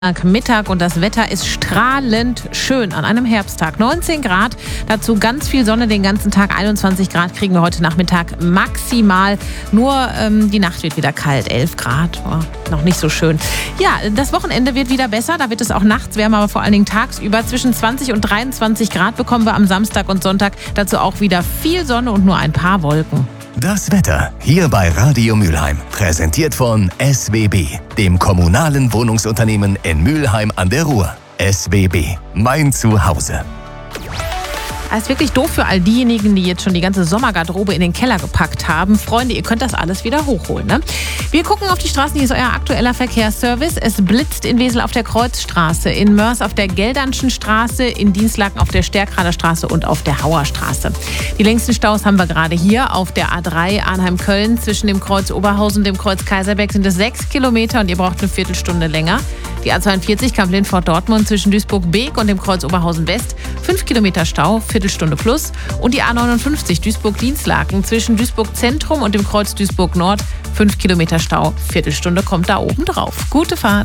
Mittag und das Wetter ist strahlend schön an einem Herbsttag. 19 Grad, dazu ganz viel Sonne den ganzen Tag. 21 Grad kriegen wir heute Nachmittag maximal. Nur die Nacht wird wieder kalt, 11 Grad. Oh, noch nicht so schön. Ja, das Wochenende wird wieder besser. Da wird es auch nachts wärmer, aber vor allen Dingen tagsüber. Zwischen 20 und 23 Grad bekommen wir am Samstag und Sonntag. Dazu auch wieder viel Sonne und nur ein paar Wolken. Das Wetter hier bei Radio Mülheim. Präsentiert von SWB, dem kommunalen Wohnungsunternehmen in Mülheim an der Ruhr. SWB, mein Zuhause. Das ist wirklich doof für all diejenigen, die jetzt schon die ganze Sommergarderobe in den Keller gepackt haben. Freunde, ihr könnt das alles wieder hochholen, ne? Wir gucken auf die Straßen. Hier ist euer aktueller Verkehrsservice. Es blitzt in Wesel auf der Kreuzstraße, in Mörs auf der Geldernschen Straße, in Dienstlaken auf der Stärkrader Straße und auf der Hauer Straße. Die längsten Staus haben wir gerade hier auf der A3 Arnheim-Köln. Zwischen dem Kreuz Oberhausen und dem Kreuz Kaiserberg sind es 6 Kilometer und ihr braucht eine Viertelstunde länger. Die A42 Kamp-Lindfort-Dortmund zwischen Duisburg-Beek und dem Kreuz Oberhausen-West. 5 Kilometer Stau, Viertelstunde plus. Und die A59 Duisburg-Dienstlaken zwischen Duisburg-Zentrum und dem Kreuz Duisburg-Nord. 5 Kilometer Stau, Viertelstunde kommt da oben drauf. Gute Fahrt.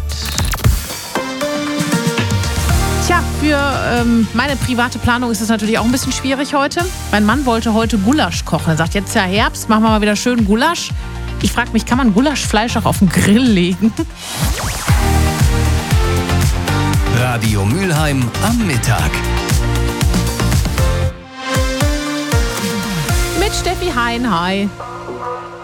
Tja, für meine private Planung ist es natürlich auch ein bisschen schwierig heute. Mein Mann wollte heute Gulasch kochen. Er sagt, jetzt ist ja Herbst, machen wir mal wieder schön Gulasch. Ich frage mich, kann man Gulaschfleisch auch auf den Grill legen? Radio Mülheim am Mittag. Mit Steffi Hein, hi.